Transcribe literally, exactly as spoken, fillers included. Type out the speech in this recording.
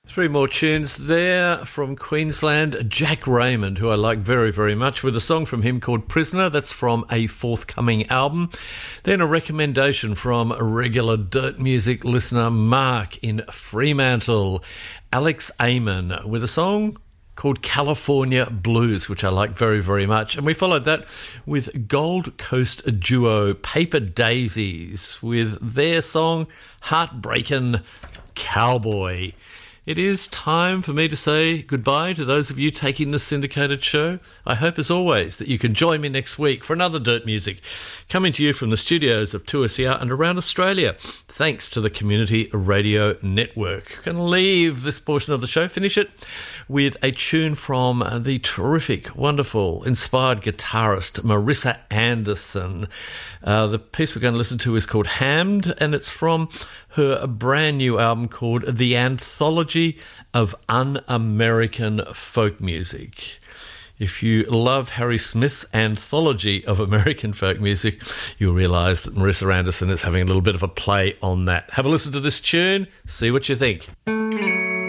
Three more tunes there from Queensland. Jack Raymond, who I like very, very much, with a song from him called Prisoner. That's from a forthcoming album. Then a recommendation from a regular Dirt Music listener, Mark in Fremantle. Alex Amon with a song called California Blues, which I like very, very much. And we followed that with Gold Coast duo Paper Daisies with their song Heartbreakin' Cowboy. It is time for me to say goodbye to those of you taking the syndicated show. I hope, as always, that you can join me next week for another Dirt Music, coming to you from the studios of two S E R and around Australia, thanks to the Community Radio Network. I'm going to leave this portion of the show, finish it, with a tune from the terrific, wonderful, inspired guitarist Marissa Anderson. Uh, the piece we're going to listen to is called Hammed, and it's from her brand new album called The Anthology of Un-American Folk Music. If you love Harry Smith's Anthology of American Folk Music, you'll realise that Marissa Anderson is having a little bit of a play on that. Have a listen to this tune, see what you think.